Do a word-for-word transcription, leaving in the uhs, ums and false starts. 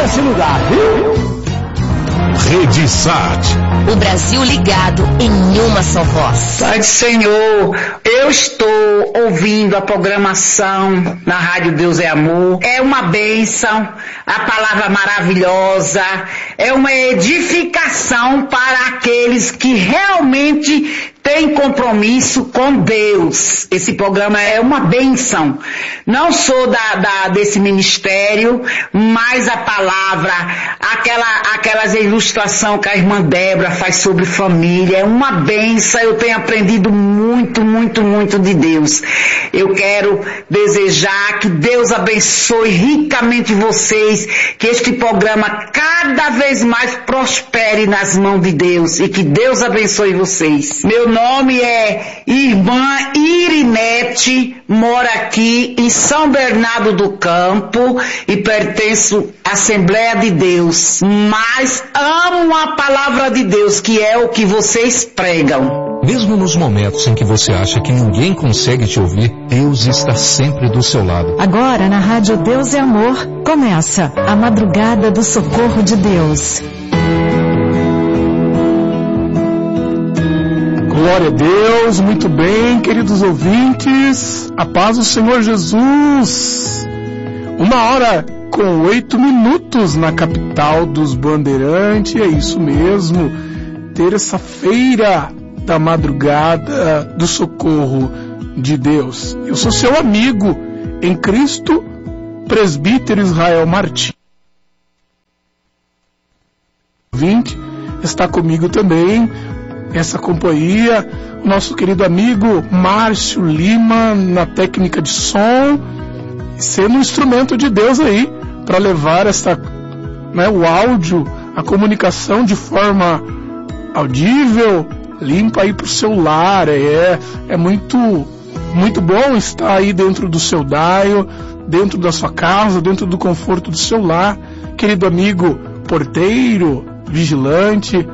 nesse lugar, viu? Rede Sat. O Brasil ligado em uma só voz. Pai do Senhor, eu estou ouvindo a programação na Rádio Deus é Amor. É uma bênção, a palavra maravilhosa, é uma edificação para aqueles que realmente têm compromisso com Deus. Esse programa é uma bênção. Não sou da, da, desse ministério, mas a palavra, aquela, aquelas ilustrações que a irmã Débora faz sobre família, é uma bênção. Eu tenho aprendido muito, muito, muito de Deus. Eu quero desejar que Deus abençoe ricamente vocês, que este programa cada vez mais prospere nas mãos de Deus e que Deus abençoe vocês. Meu nome é Irmã Irinete, moro aqui em São Bernardo do Campo e pertenço à Assembleia de Deus, mas amo a palavra de Deus, que é o que vocês pregam. Mesmo nos momentos em que você acha que ninguém consegue te ouvir, Deus está sempre do seu lado. Agora na Rádio Deus é Amor, começa a Madrugada do Socorro de Deus. Glória a Deus, muito bem, queridos ouvintes, a paz do Senhor Jesus. Uma hora com oito minutos na capital dos Bandeirantes, é isso mesmo, terça-feira da madrugada do socorro de Deus. Eu sou seu amigo em Cristo, presbítero Israel Martins. Ouvinte, está comigo também essa companhia, o nosso querido amigo Márcio Lima na técnica de som, sendo um instrumento de Deus aí para levar essa, né, o áudio, a comunicação de forma audível, limpa aí para o seu lar. É, é muito, muito bom estar aí dentro do seu dial, dentro da sua casa, dentro do conforto do seu lar, querido amigo porteiro, vigilante,